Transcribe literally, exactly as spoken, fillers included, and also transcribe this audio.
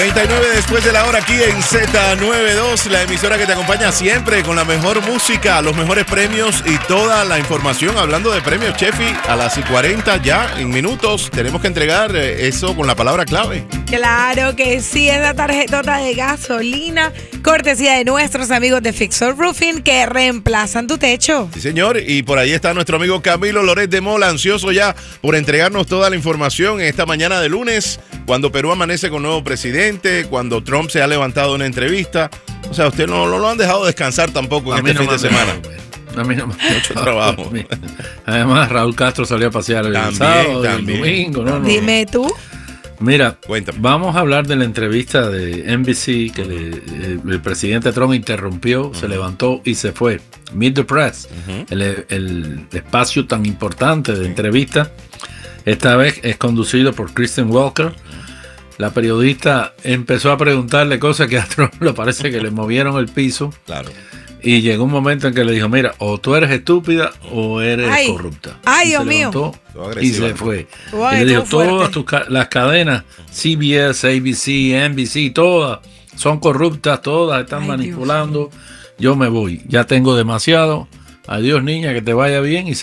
cuarenta y nueve después de la hora aquí en Z noventa y dos, la emisora que te acompaña siempre con la mejor música, los mejores premios y toda la información. Hablando de premios, Chefi, a las y cuarenta ya, en minutos, tenemos que entregar eso con la palabra clave. Claro que sí, es la tarjetota de gasolina, cortesía de nuestros amigos de Fixer Roofing que reemplazan tu techo. Sí, señor, y por ahí está nuestro amigo Camilo Loret de Mola, ansioso ya por entregarnos toda la información en esta mañana de lunes, cuando Perú amanece con nuevo presidente, cuando Trump se ha levantado en una entrevista. O sea, usted no, no lo han dejado descansar tampoco en a este no fin de semana. A mí no me Mucho trabajo. Además, Raúl Castro salió a pasear el También, sábado y el también. domingo. No, no, Dime tú. Mira, Cuéntame. vamos a hablar de la entrevista de N B C que le, el, el presidente Trump interrumpió, uh-huh. se levantó y se fue. Meet the Press, uh-huh. el, el espacio tan importante de sí. entrevista. Esta vez es conducido por Kristen Welker. La periodista empezó a preguntarle cosas que a Trump le parece que le movieron el piso. Claro. Y llegó un momento en que le dijo, mira, o tú eres estúpida o eres ay, corrupta. Ay, y Dios se mío. Y se fue. Ay, y le dijo, todas fuerte. tus, las cadenas, C B S, A B C, N B C, todas son corruptas, todas están ay, manipulando. Dios. Yo me voy, ya tengo demasiado. Adiós, niña, que te vaya bien. Y